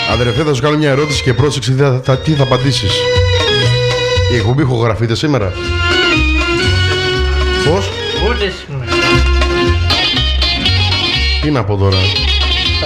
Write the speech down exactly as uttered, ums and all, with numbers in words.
Αδερφέ, θα σου κάνω μια ερώτηση και πρόσεξε τι θα, θα, τι θα απαντήσεις. Η εκπομπή ηχογραφείται σήμερα? Πώς? Ούτε σήμερα. Τι να πω τώρα.